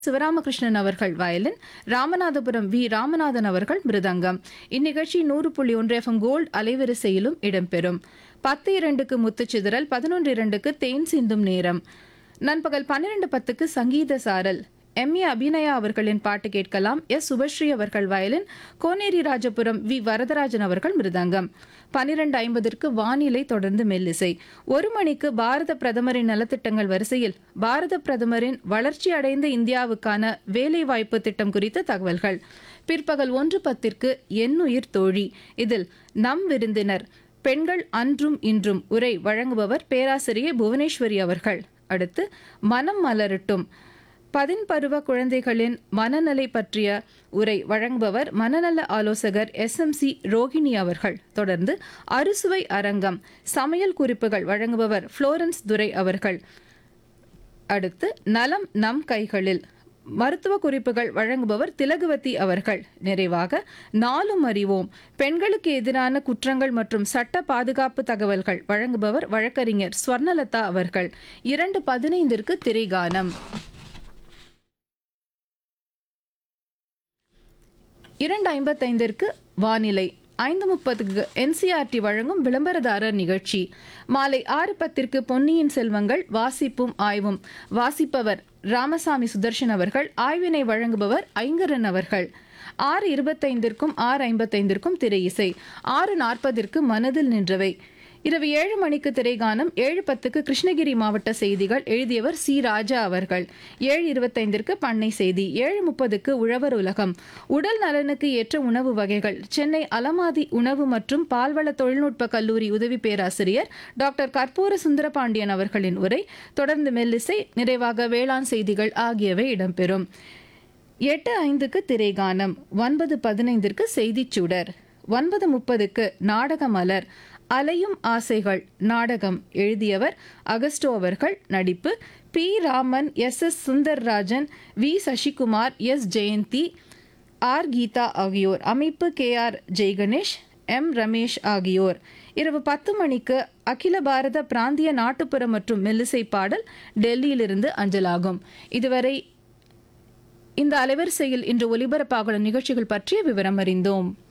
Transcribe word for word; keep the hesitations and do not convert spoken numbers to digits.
சிவராமகிருஷ்ணன் அவர்கள் violin, Ramanathapuram we Ramanathan அவர்கள் மிருதங்கம். இந்நிகழ்ச்சி நூறு புள்ளி ஒன்று எஃப் எம் கோல்டு அலைவரிசையிலும் இடம்பெறும். பத்து இரண்டுக்கு முத்துச்சிதறல், பதினொன்று இரண்டுக்கு தேன் சிந்தும் நேரம். நண்பகல் பன்னிரண்டு பத்துக்கு சங்கீத சாரல். எம் ஏ அபிநயா அவர்களின் பாட்டு கேட்கலாம். எஸ் சுபஸ்ரீ அவர்கள் வயலின், கோனேரி ராஜபுரம் வி வரதராஜன் அவர்கள் மிருதங்கம். பனிரெண்டு ஐம்பதற்கு வானிலை, தொடர்ந்து மெல்லிசை. ஒரு மணிக்கு பாரத பிரதமரின் நலத்திட்டங்கள் வரிசையில் பாரத பிரதமரின் வளர்ச்சி அடைந்த இந்தியாவுக்கான வேலைவாய்ப்பு திட்டம் குறித்த தகவல்கள். பிற்பகல் ஒன்று பத்திற்கு எண்ணுயிர் தோழி. இதில் நம் விருந்தினர் பெண்கள் அன்றும் இன்றும் உரை வழங்குபவர் பேராசிரியை புவனேஸ்வரி அவர்கள். அடுத்து மனம் மலரட்டும், பதின்பருவ குழந்தைகளின் மனநலை பற்றிய உரை வழங்குபவர் மனநல ஆலோசகர் எஸ் எம் சி ரோஹிணி அவர்கள். தொடர்ந்து அறுசுவை அரங்கம், சமையல் குறிப்புகள் வழங்குபவர் புளோரன்ஸ் துரை அவர்கள். அடுத்து நலம் நம் கைகளில், மருத்துவ குறிப்புகள் வழங்குபவர் திலகுவதி அவர்கள். நிறைவாக நாளும் அறிவோம், பெண்களுக்கு எதிரான குற்றங்கள் மற்றும் சட்ட பாதுகாப்பு தகவல்கள் வழங்குபவர் வழக்கறிஞர் ஸ்வர்ணலதா அவர்கள். இரண்டு பதினைந்திற்கு திரைகானம். இரண்டு ஐம்பத்தைந்திற்கு வானிலை. ஐந்து முப்பதுக்கு என்சிஆர்டி வழங்கும் விளம்பரதாரர் நிகழ்ச்சி. மாலை ஆறு பத்திற்கு பொன்னியின் செல்வங்கள் வாசிப்பும் ஆய்வும். வாசிப்பவர் ராமசாமி சுதர்ஷன் அவர்கள். ஆய்வினை வழங்குபவர் ஐங்கரன் அவர்கள். ஆறு இருபத்தைந்திற்கும் ஆறு ஐம்பத்தைந்திற்கும் திரை இசை. ஆறு நாற்பதிற்கு மனதில் நின்றவை. இரவு ஏழு மணிக்கு திரைகானம். ஏழு பத்துக்கு கிருஷ்ணகிரி மாவட்ட செய்திகள். எழுதியவர் சி ராஜா அவர்கள். ஏழு இருபத்தைந்திற்கு பண்ணை செய்தி. ஏழு முப்பதுக்கு உழவர் உலகம். உடல் நலனுக்கு ஏற்ற உணவு வகைகள். சென்னை அலமாதி உணவு மற்றும் பால்வள தொழில்நுட்ப கல்லூரி உதவி பேராசிரியர் டாக்டர் கற்பூர சுந்தரபாண்டியன் அவர்களின் உரை. தொடர்ந்து மெல்லிசை, நிறைவாக வேளாண் செய்திகள் ஆகியவை இடம்பெறும். எட்டு ஐந்துக்கு திரைகானம். ஒன்பது பதினைந்திற்கு செய்திச் சுடர். ஒன்பது முப்பதுக்கு நாடக மலர், அலையும் ஆசைகள் நாடகம். எழுதியவர் அகஸ்டோ அவர்கள். நடிப்பு B Raman, S S Sundarrajan, we Sasikumar, S Jayanthi, R Geetha ஆகியோர். அமைப்பு K R Jaiganesh, M Ramesh ஆகியோர். இரவு பத்து மணிக்கு அகில பாரத பிராந்திய நாட்டுப்புற மற்றும் மெல்லிசை பாடல் டெல்லியிலிருந்து அஞ்சலாகும். இதுவரை இந்த அலைவரிசையில் இன்று ஒலிபரப்பாகும் நிகழ்ச்சிகள் பற்றிய விவரம் அறிந்தோம்.